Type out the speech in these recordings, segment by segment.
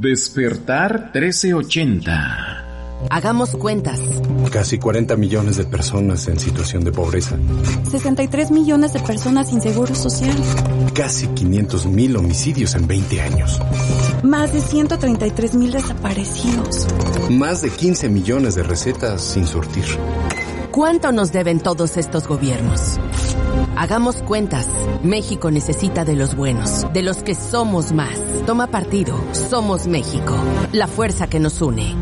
Despertar 1380. Hagamos cuentas. Casi 40 millones de personas en situación de pobreza. 63 millones de personas sin seguro social. Casi 500,000 homicidios en 20 años. Más de 133,000 desaparecidos. Más de 15 millones de recetas sin surtir. ¿Cuánto nos deben todos estos gobiernos? Hagamos cuentas. México necesita de los buenos, de los que somos más. Toma partido. Somos México. La fuerza que nos une.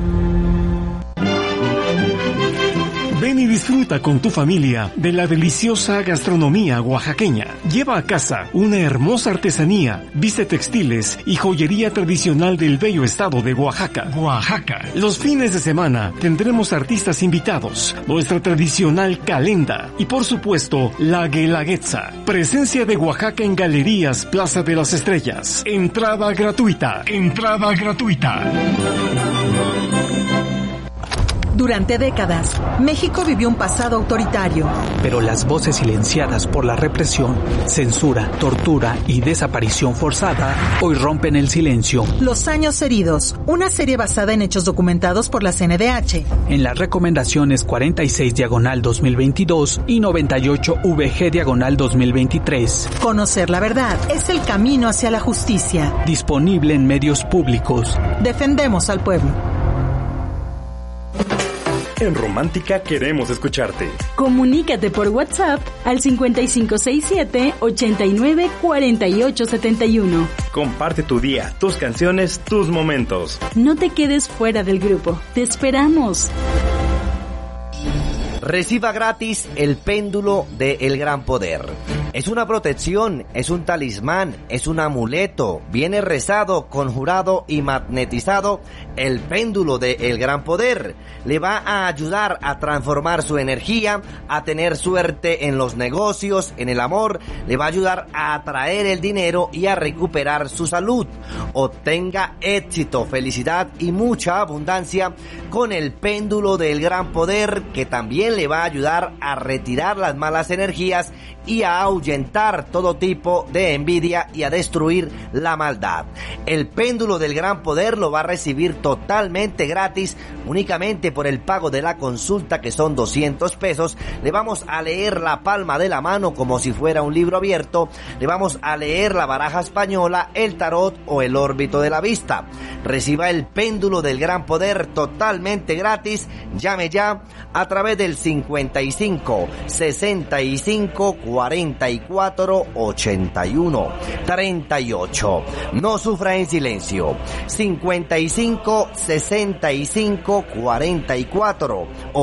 Ven y disfruta con tu familia de la deliciosa gastronomía oaxaqueña. Lleva a casa una hermosa artesanía, viste textiles y joyería tradicional del bello estado de Oaxaca. Los fines de semana tendremos artistas invitados, nuestra tradicional calenda y por supuesto la guelaguetza. Presencia de Oaxaca en Galerías Plaza de las Estrellas. Entrada gratuita. Durante décadas, México vivió un pasado autoritario. Pero las voces silenciadas por la represión, censura, tortura y desaparición forzada hoy rompen el silencio. Los años heridos, una serie basada en hechos documentados por la CNDH. En las recomendaciones 46/2022 y 98VG/2023. Conocer la verdad es el camino hacia la justicia. Disponible en medios públicos. Defendemos al pueblo. En Romántica queremos escucharte. Comunícate por WhatsApp al 5567-894871. Comparte tu día, tus canciones, tus momentos. No te quedes fuera del grupo. Te esperamos. Reciba gratis el péndulo de El Gran Poder. Es una protección, es un talismán, es un amuleto. Viene rezado, conjurado y magnetizado. El péndulo de El Gran Poder le va a ayudar a transformar su energía, a tener suerte en los negocios, en el amor. Le va a ayudar a atraer el dinero y a recuperar su salud. Obtenga éxito, felicidad y mucha abundancia con el péndulo del Gran Poder, que también le va a ayudar a retirar las malas energías y a ahuyentar todo tipo de envidia y a destruir la maldad. El péndulo del Gran Poder lo va a recibir totalmente gratis, únicamente por el pago de la consulta, que son 200 pesos. Le vamos a leer la palma de la mano como si fuera un libro abierto. Le vamos a leer la baraja española, el tarot o el órbito de la vista. Reciba el péndulo del Gran Poder totalmente gratis. Llame ya a través del 55 65 44 81 38. No sufra en silencio. 55 65 44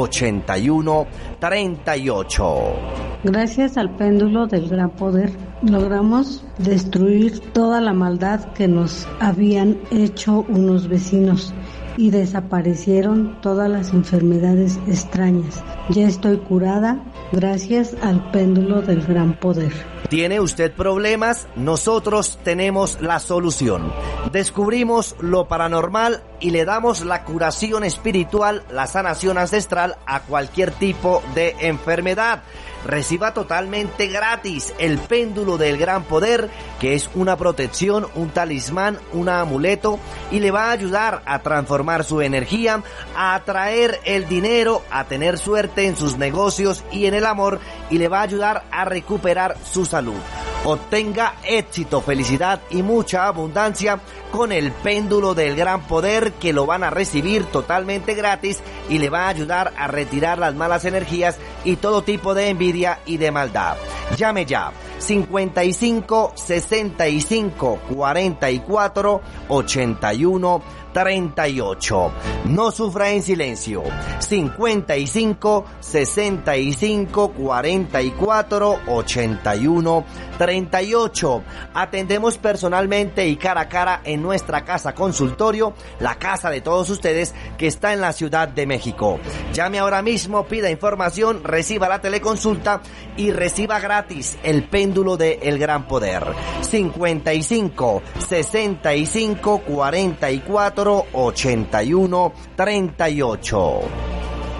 81 38. Gracias al péndulo del Gran Poder logramos destruir toda la maldad que nos habían hecho unos vecinos y desaparecieron todas las enfermedades extrañas. Ya estoy curada gracias al péndulo del Gran Poder. ¿Tiene usted problemas? Nosotros tenemos la solución. Descubrimos lo paranormal y le damos la curación espiritual, la sanación ancestral a cualquier tipo de enfermedad. Reciba totalmente gratis el péndulo del Gran Poder, que es una protección, un talismán, un amuleto, y le va a ayudar a transformar su energía, a atraer el dinero, a tener suerte en sus negocios y en el amor, y le va a ayudar a recuperar su salud. Obtenga éxito, felicidad y mucha abundancia con el péndulo del Gran Poder, que lo van a recibir totalmente gratis y le va a ayudar a retirar las malas energías y todo tipo de envidia y de maldad. Llame ya. 55 65 44 81 38. No sufra en silencio. 55 65 44 81 38. Atendemos personalmente y cara a cara en nuestra casa consultorio, la casa de todos ustedes, que está en la Ciudad de México. Llame ahora mismo, pida información, reciba la teleconsulta y reciba gratis el péndulo de El Gran Poder. 55 65 44 81 38.